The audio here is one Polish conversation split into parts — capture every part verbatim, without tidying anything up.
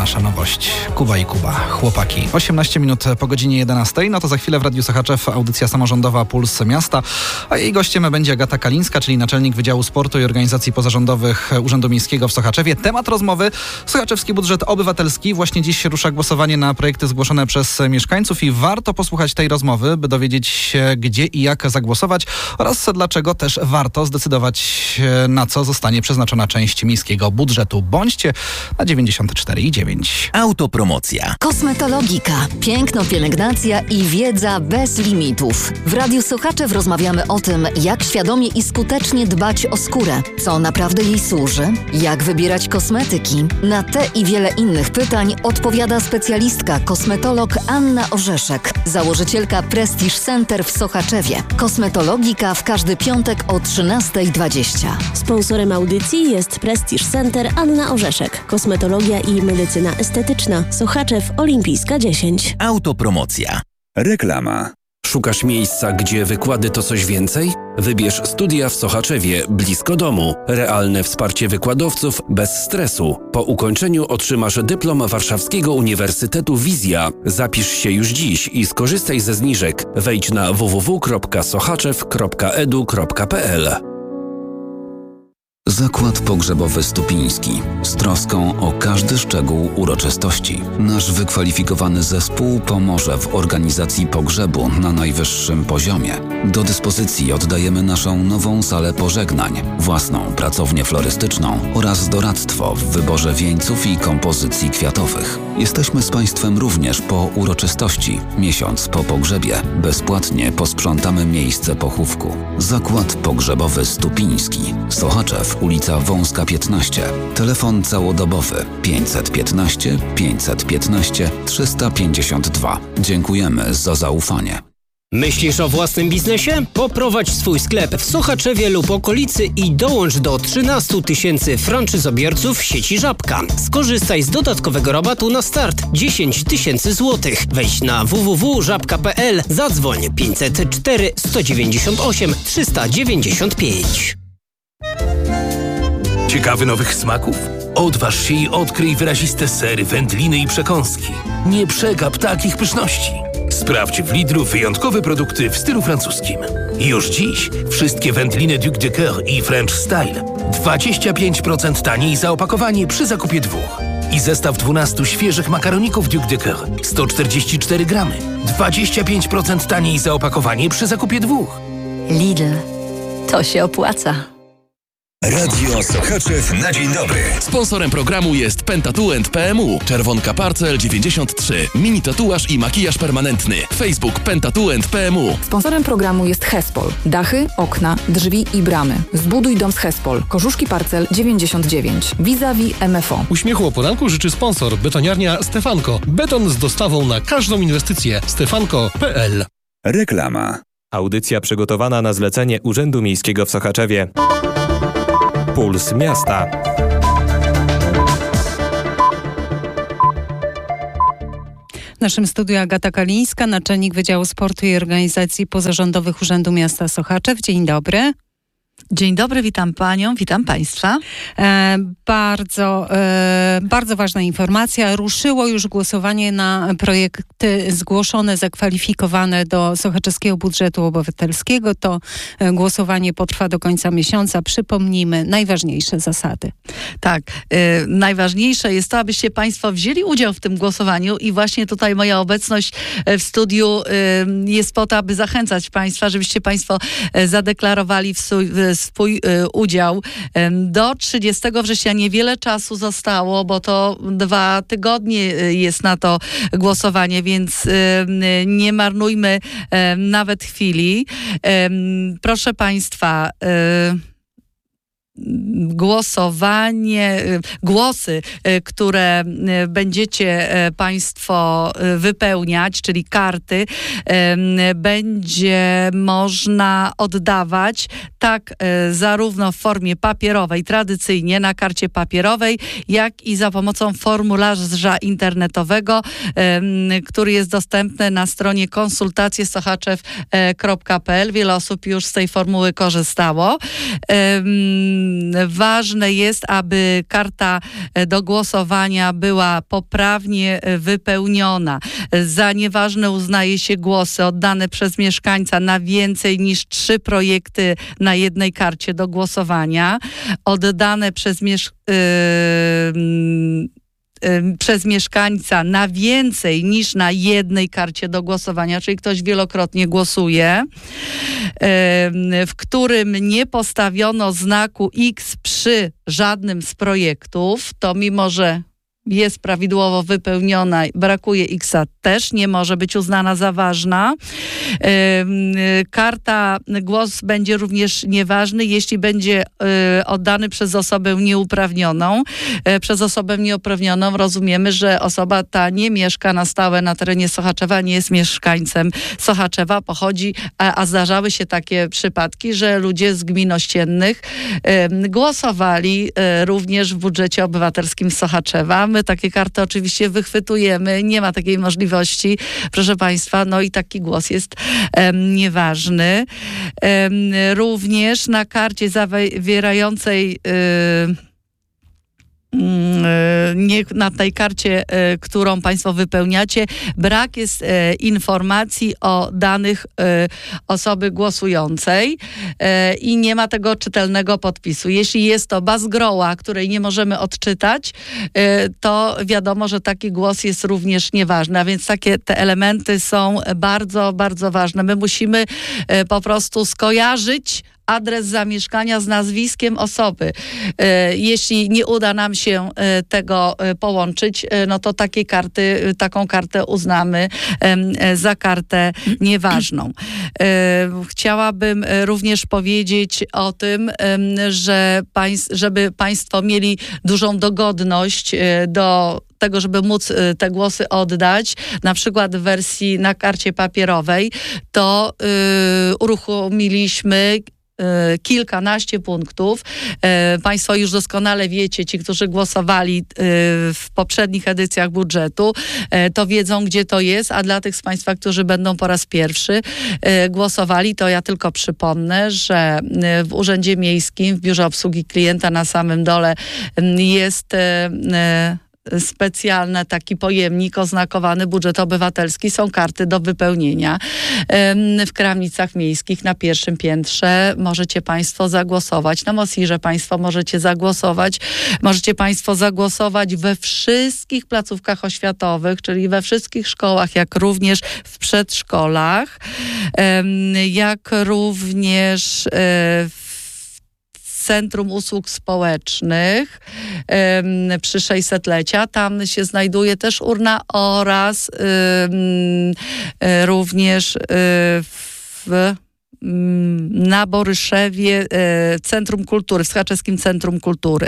nasza nowość. Kuba i Kuba, chłopaki. osiemnaście minut po godzinie jedenastej, no to za chwilę w Radiu Sochaczew audycja samorządowa Puls Miasta, a jej gościem będzie Agata Kalińska, czyli naczelnik Wydziału Sportu i Organizacji Pozarządowych Urzędu Miejskiego w Sochaczewie. Temat rozmowy: sochaczewski budżet obywatelski. Właśnie dziś rusza głosowanie na projekty zgłoszone przez mieszkańców i warto posłuchać tej rozmowy, by dowiedzieć się, gdzie i jak zagłosować oraz dlaczego też warto zdecydować, na co zostanie przeznaczona część miejskiego budżetu. Bądźcie na dziewięćdziesiąt cztery i dziewięć. Autopromocja. Kosmetologika. Piękno, pielęgnacja i wiedza bez limitów. W Radiu Sochaczew rozmawiamy o tym, jak świadomie i skutecznie dbać o skórę, co naprawdę jej służy, jak wybierać kosmetyki. Na te i wiele innych pytań odpowiada specjalistka, kosmetolog Anna Orzeszek, założycielka Prestige Center w Sochaczewie. Kosmetologika w każdy piątek o trzynasta dwadzieścia. Sponsorem audycji jest Prestige Center Anna Orzeszek. Kosmetologia i medycyna estetyczna. Sochaczew Olimpijska dziesięć. Autopromocja. Reklama. Szukasz miejsca, gdzie wykłady to coś więcej? Wybierz studia w Sochaczewie, blisko domu. Realne wsparcie wykładowców, bez stresu. Po ukończeniu otrzymasz dyplom Warszawskiego Uniwersytetu Wizja. Zapisz się już dziś i skorzystaj ze zniżek. Wejdź na w w w kropka sochaczew kropka e d u kropka p l. Zakład Pogrzebowy Stupiński. Z troską o każdy szczegół uroczystości. Nasz wykwalifikowany zespół pomoże w organizacji pogrzebu na najwyższym poziomie. Do dyspozycji oddajemy naszą nową salę pożegnań, własną pracownię florystyczną oraz doradztwo w wyborze wieńców i kompozycji kwiatowych. Jesteśmy z Państwem również po uroczystości. Miesiąc po pogrzebie bezpłatnie posprzątamy miejsce pochówku. Zakład Pogrzebowy Stupiński. Sochaczew, ulica Wąska piętnaście. Telefon całodobowy pięćset piętnaście pięćset piętnaście trzysta pięćdziesiąt dwa. Dziękujemy za zaufanie. Myślisz o własnym biznesie? Poprowadź swój sklep w Sochaczewie lub okolicy i dołącz do trzynastu tysięcy franczyzobiorców sieci Żabka. Skorzystaj z dodatkowego rabatu na start dziesięć tysięcy złotych. Wejdź na w w w kropka żabka kropka p l, zadzwoń pięćset cztery sto dziewięćdziesiąt osiem trzysta dziewięćdziesiąt pięć. Ciekawy nowych smaków? Odważ się i odkryj wyraziste sery, wędliny i przekąski. Nie przegap takich pyszności. Sprawdź w Lidlu wyjątkowe produkty w stylu francuskim. Już dziś wszystkie wędliny Duc de Coeur i French Style dwadzieścia pięć procent taniej za opakowanie przy zakupie dwóch. I zestaw dwunastu świeżych makaroników Duc de Coeur sto czterdzieści cztery gramy. dwadzieścia pięć procent taniej za opakowanie przy zakupie dwóch. Lidl. To się opłaca. Radio Sochaczew na dzień dobry. Sponsorem programu jest Pentatuent P M U. Czerwonka Parcel dziewięćdziesiąt trzy. Mini tatuaż i makijaż permanentny. Facebook Pentatuent P M U. Sponsorem programu jest Hespol. Dachy, okna, drzwi i bramy. Zbuduj dom z Hespol. Korzuszki Parcel dziewięćdziesiąt dziewięć. Vis-a-vis M F O. Uśmiechu o poranku życzy sponsor betoniarnia Stefanko. Beton z dostawą na każdą inwestycję. stefanko kropka p l. Reklama. Audycja przygotowana na zlecenie Urzędu Miejskiego w Sochaczewie. Puls Miasta. W naszym studiu Agata Kalińska, naczelnik Wydziału Sportu i Organizacji Pozarządowych Urzędu Miasta Sochaczew. Dzień dobry. Dzień dobry, witam Panią, witam Państwa. E, bardzo, e, bardzo ważna informacja. Ruszyło już głosowanie na projekty zgłoszone, zakwalifikowane do Sochaczewskiego Budżetu Obywatelskiego. To e, głosowanie potrwa do końca miesiąca. Przypomnijmy najważniejsze zasady. Tak, e, najważniejsze jest to, abyście Państwo wzięli udział w tym głosowaniu i właśnie tutaj moja obecność w studiu e, jest po to, aby zachęcać Państwa, żebyście Państwo e, zadeklarowali w swój swój y, udział. Do trzydziestego września niewiele czasu zostało, bo to dwa tygodnie jest na to głosowanie, więc y, nie marnujmy y, nawet chwili. Y, proszę Państwa, y, głosowanie, głosy, które będziecie Państwo wypełniać, czyli karty, będzie można oddawać tak zarówno w formie papierowej, tradycyjnie na karcie papierowej, jak i za pomocą formularza internetowego, który jest dostępny na stronie konsultacje sochaczew kropka p l. Wiele osób już z tej formuły korzystało. ważne jest, aby karta do głosowania była poprawnie wypełniona. Za nieważne uznaje się głosy oddane przez mieszkańca na więcej niż trzy projekty na jednej karcie do głosowania, oddane przez mieszkańca przez mieszkańca na więcej niż na jednej karcie do głosowania, czyli ktoś wielokrotnie głosuje, w którym nie postawiono znaku X przy żadnym z projektów, to mimo że jest prawidłowo wypełniona, brakuje X-a, też nie może być uznana za ważna. Karta, głos będzie również nieważny, jeśli będzie oddany przez osobę nieuprawnioną. Przez osobę nieuprawnioną rozumiemy, że osoba ta nie mieszka na stałe na terenie Sochaczewa, nie jest mieszkańcem Sochaczewa, pochodzi, a, a zdarzały się takie przypadki, że ludzie z gmin ościennych głosowali również w budżecie obywatelskim Sochaczewa. My takie karty oczywiście wychwytujemy, nie ma takiej możliwości, proszę Państwa, no i taki głos jest um, nieważny. Um, również na karcie zawierającej um, Nie, na tej karcie, którą Państwo wypełniacie, brak jest informacji o danych osoby głosującej i nie ma tego czytelnego podpisu. Jeśli jest to bazgroła, której nie możemy odczytać, to wiadomo, że taki głos jest również nieważny, a więc takie te elementy są bardzo, bardzo ważne. My musimy po prostu skojarzyć adres zamieszkania z nazwiskiem osoby. Jeśli nie uda nam się tego połączyć, no to takiej karty, taką kartę uznamy za kartę nieważną. Chciałabym również powiedzieć o tym, że państw, żeby Państwo mieli dużą dogodność do tego, żeby móc te głosy oddać, na przykład w wersji na karcie papierowej, to yy, uruchomiliśmy kilkanaście punktów. Państwo już doskonale wiecie, ci, którzy głosowali w poprzednich edycjach budżetu, to wiedzą, gdzie to jest, a dla tych z Państwa, którzy będą po raz pierwszy głosowali, to ja tylko przypomnę, że w Urzędzie Miejskim, w Biurze Obsługi Klienta na samym dole jest specjalny taki pojemnik oznakowany budżet obywatelski. Są karty do wypełnienia. W kramnicach miejskich na pierwszym piętrze możecie Państwo zagłosować. Na Mosirze Państwo możecie zagłosować. Możecie Państwo zagłosować we wszystkich placówkach oświatowych, czyli we wszystkich szkołach, jak również w przedszkolach, jak również w Centrum Usług Społecznych um, przy sześćsetlecia. Tam się znajduje też urna oraz um, również um, w na Boryszewie Centrum Kultury, w Sochaczewskim Centrum Kultury.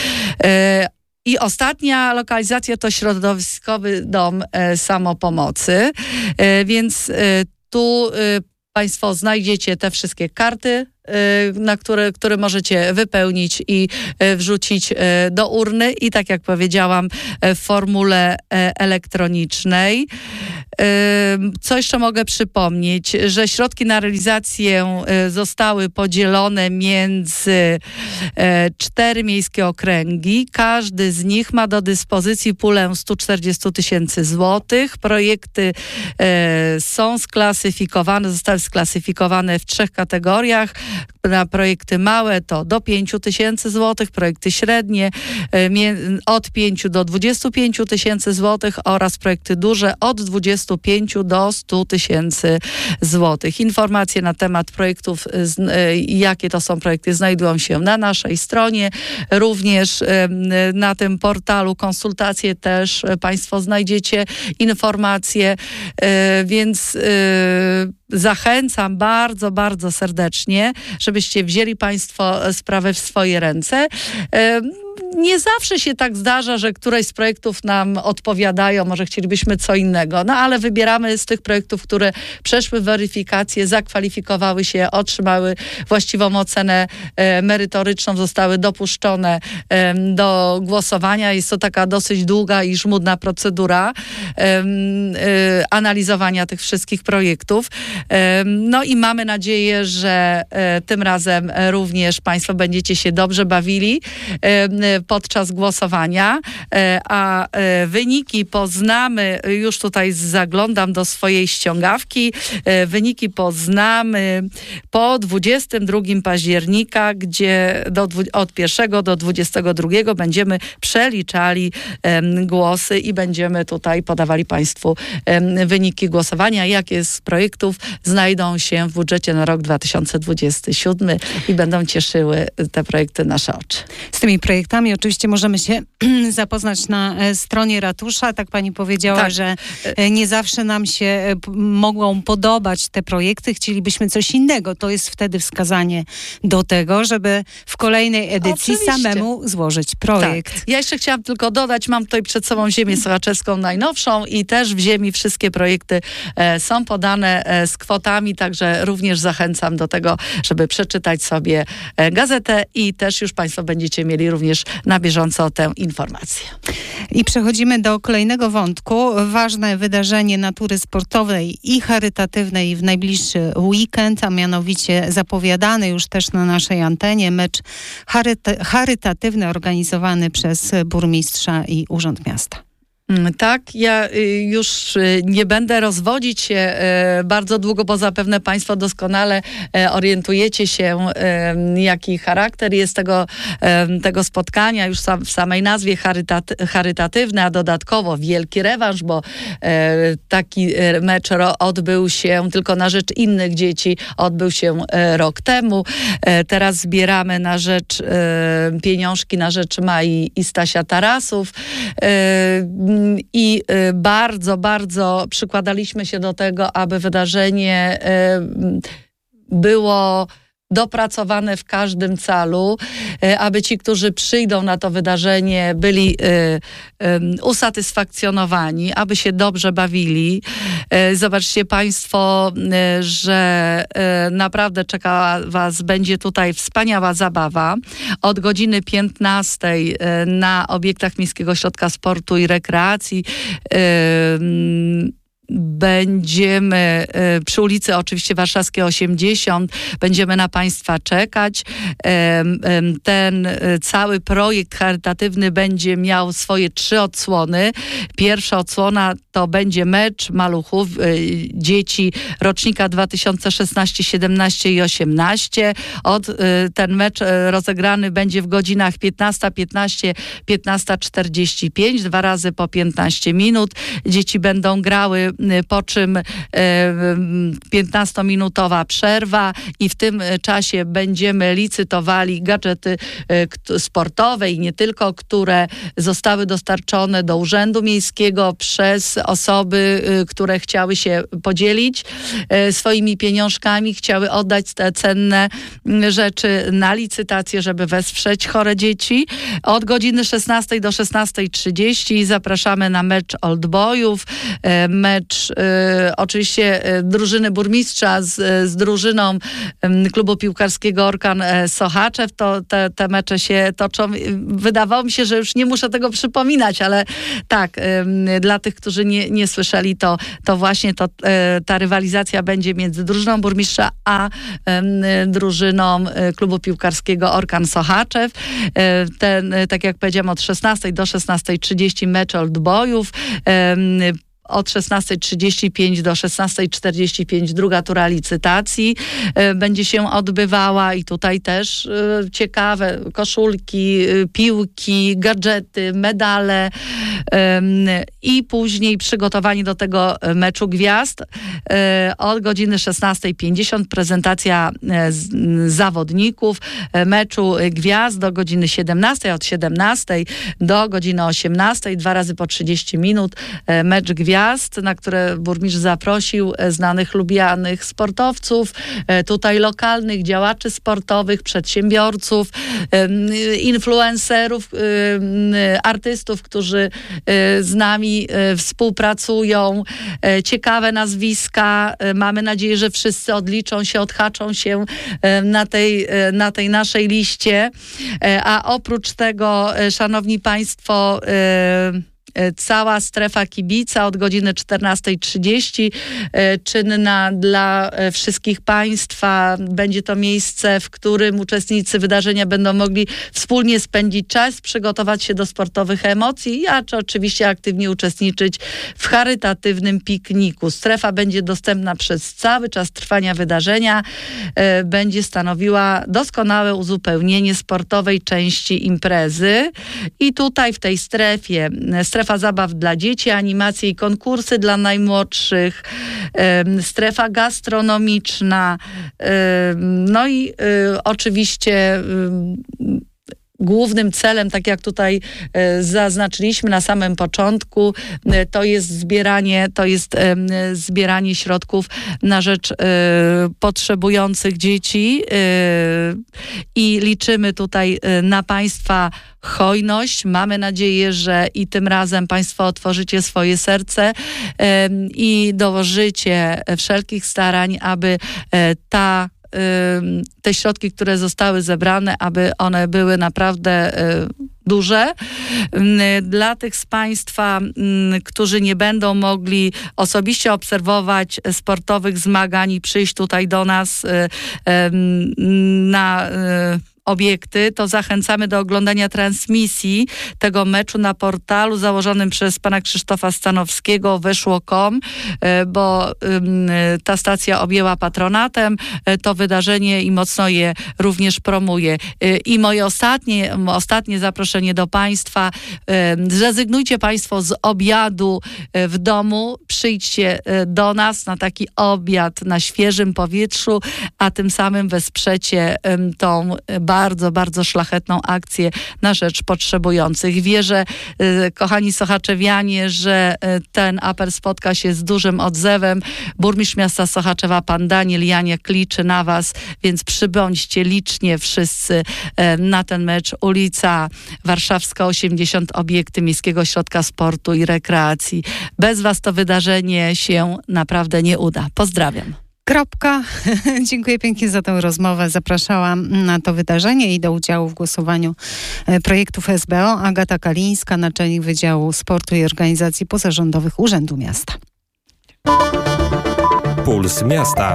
I ostatnia lokalizacja to Środowiskowy Dom Samopomocy, więc tu Państwo znajdziecie te wszystkie karty, na które, które możecie wypełnić i wrzucić do urny i tak jak powiedziałam w formule elektronicznej. Co jeszcze mogę przypomnieć, że środki na realizację zostały podzielone między cztery miejskie okręgi. Każdy z nich ma do dyspozycji pulę sto czterdzieści tysięcy złotych. Projekty są sklasyfikowane, zostały sklasyfikowane w trzech kategoriach. Na projekty małe to do pięciu tysięcy złotych, projekty średnie od pięciu do dwudziestu pięciu tysięcy złotych oraz projekty duże od dwudziestu pięciu do stu tysięcy złotych. Informacje na temat projektów, jakie to są projekty, znajdują się na naszej stronie. Również na tym portalu konsultacje też Państwo znajdziecie informacje, więc zachęcam bardzo, bardzo serdecznie, żebyście wzięli Państwo sprawę w swoje ręce. Nie zawsze się tak zdarza, że któreś z projektów nam odpowiadają, może chcielibyśmy co innego, no ale wybieramy z tych projektów, które przeszły weryfikację, zakwalifikowały się, otrzymały właściwą ocenę e, merytoryczną, zostały dopuszczone e, do głosowania. Jest to taka dosyć długa i żmudna procedura e, e, analizowania tych wszystkich projektów. No i mamy nadzieję, że tym razem również Państwo będziecie się dobrze bawili podczas głosowania, a wyniki poznamy, już tutaj zaglądam do swojej ściągawki, wyniki poznamy po dwudziestego drugiego października, gdzie do, od pierwszego do dwudziestego drugiego będziemy przeliczali głosy i będziemy tutaj podawali Państwu wyniki głosowania, jakie z projektów znajdą się w budżecie na rok dwa tysiące dwudziesty siódmy i będą cieszyły te projekty nasze oczy. Z tymi projektami oczywiście możemy się zapoznać na stronie ratusza. Tak pani powiedziała, tak, że nie zawsze nam się mogą podobać te projekty. Chcielibyśmy coś innego. To jest wtedy wskazanie do tego, żeby w kolejnej edycji oczywiście samemu złożyć projekt. Tak. Ja jeszcze chciałam tylko dodać, mam tutaj przed sobą Ziemię Sochaczewską najnowszą i też w Ziemi wszystkie projekty e, są podane e, z kwotami, także również zachęcam do tego, żeby przeczytać sobie e, gazetę i też już Państwo będziecie mieli również na bieżąco tę informację. I przechodzimy do kolejnego wątku. Ważne wydarzenie natury sportowej i charytatywnej w najbliższy weekend, a mianowicie zapowiadany już też na naszej antenie mecz charyta- charytatywny organizowany przez burmistrza i Urząd Miasta. Tak, ja już nie będę rozwodzić się bardzo długo, bo zapewne Państwo doskonale orientujecie się, jaki charakter jest tego, tego spotkania. Już w samej nazwie charytat- charytatywne, a dodatkowo wielki rewanż, bo taki mecz odbył się tylko na rzecz innych dzieci, odbył się rok temu. Teraz zbieramy na rzecz pieniążki na rzecz Mai i Stasia Tarasów. I bardzo, bardzo przykładaliśmy się do tego, aby wydarzenie było dopracowane w każdym calu, aby ci, którzy przyjdą na to wydarzenie, byli usatysfakcjonowani, aby się dobrze bawili. Zobaczcie Państwo, że naprawdę czeka Was, będzie tutaj wspaniała zabawa. Od godziny piętnastej na obiektach Miejskiego Ośrodka Sportu i Rekreacji będziemy przy ulicy oczywiście Warszawskiej osiemdziesiąt, będziemy na Państwa czekać. Ten cały projekt charytatywny będzie miał swoje trzy odsłony. Pierwsza odsłona to będzie mecz maluchów, dzieci rocznika dwa tysiące szesnaście, siedemnaście i osiemnaście. Od, ten mecz rozegrany będzie w godzinach piętnasta piętnaście, piętnasta czterdzieści pięć, dwa razy po piętnaście minut. Dzieci będą grały, po czym piętnastominutowa przerwa i w tym czasie będziemy licytowali gadżety sportowe i nie tylko, które zostały dostarczone do Urzędu Miejskiego przez osoby, które chciały się podzielić swoimi pieniążkami, chciały oddać te cenne rzeczy na licytację, żeby wesprzeć chore dzieci. Od godziny szesnastej do szesnastej trzydzieści zapraszamy na mecz Oldboyów, mecz y, oczywiście y, drużyny burmistrza z, z drużyną y, klubu piłkarskiego Orkan y, Sochaczew. To te, te mecze się toczą. Wydawało mi się, że już nie muszę tego przypominać, ale tak, y, dla tych, którzy nie, nie słyszeli, to, to właśnie to, y, ta rywalizacja będzie między drużyną burmistrza a y, drużyną y, klubu piłkarskiego Orkan Sochaczew. Y, ten, y, tak jak powiedziałam, od szesnastej do szesnastej trzydzieści mecz Oldboyów. Y, Od szesnastej trzydzieści pięć do szesnastej czterdzieści pięć druga tura licytacji y, będzie się odbywała i tutaj też y, ciekawe koszulki, y, piłki, gadżety, medale y, i później przygotowani do tego meczu gwiazd. Y, od godziny szesnastej pięćdziesiąt prezentacja y, z, y, zawodników y, meczu gwiazd do godziny siedemnastej, od siedemnastej do godziny osiemnastej, dwa razy po trzydzieści minut y, mecz gwiazd, na które burmistrz zaprosił znanych, lubianych sportowców, tutaj lokalnych działaczy sportowych, przedsiębiorców, influencerów, artystów, którzy z nami współpracują. Ciekawe nazwiska. Mamy nadzieję, że wszyscy odliczą się, odhaczą się na tej, na tej naszej liście. A oprócz tego, szanowni państwo, cała strefa kibica od godziny czternasta trzydzieści, czynna dla wszystkich państwa. Będzie to miejsce, w którym uczestnicy wydarzenia będą mogli wspólnie spędzić czas, przygotować się do sportowych emocji, a czy oczywiście aktywnie uczestniczyć w charytatywnym pikniku. Strefa będzie dostępna przez cały czas trwania wydarzenia. Będzie stanowiła doskonałe uzupełnienie sportowej części imprezy. I tutaj w tej strefie, strefa zabaw dla dzieci, animacje i konkursy dla najmłodszych, strefa gastronomiczna, no i oczywiście głównym celem, tak jak tutaj e, zaznaczyliśmy na samym początku, e, to jest zbieranie, to jest e, zbieranie środków na rzecz e, potrzebujących dzieci e, i liczymy tutaj e, na Państwa hojność. Mamy nadzieję, że i tym razem Państwo otworzycie swoje serce e, i dołożycie wszelkich starań, aby e, ta te środki, które zostały zebrane, aby one były naprawdę duże. Dla tych z Państwa, którzy nie będą mogli osobiście obserwować sportowych zmagań i przyjść tutaj do nas na obiekty, to zachęcamy do oglądania transmisji tego meczu na portalu założonym przez pana Krzysztofa Stanowskiego weszło kropka com, bo ta stacja objęła patronatem to wydarzenie i mocno je również promuje. I moje ostatnie, ostatnie zaproszenie do Państwa. Zrezygnujcie Państwo z obiadu w domu, przyjdźcie do nas na taki obiad na świeżym powietrzu, a tym samym wesprzecie tą bardzo, bardzo szlachetną akcję na rzecz potrzebujących. Wierzę, kochani sochaczewianie, że ten apel spotka się z dużym odzewem. Burmistrz miasta Sochaczewa, pan Daniel Janiak, liczy na Was, więc przybądźcie licznie wszyscy na ten mecz. Ulica Warszawska osiemdziesiąt, obiekty Miejskiego Ośrodka Sportu i Rekreacji. Bez Was to wydarzenie się naprawdę nie uda. Pozdrawiam. Kropka. Dziękuję pięknie za tę rozmowę. Zapraszałam na to wydarzenie i do udziału w głosowaniu projektów S B O Agata Kalińska, naczelnik Wydziału Sportu i Organizacji Pozarządowych Urzędu Miasta. Puls Miasta.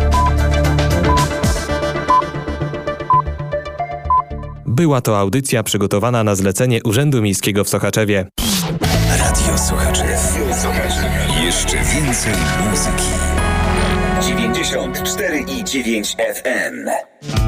Była to audycja przygotowana na zlecenie Urzędu Miejskiego w Sochaczewie. Radio Sochaczew. Jeszcze więcej muzyki. dziewięćdziesiąt cztery i dziewięć F M.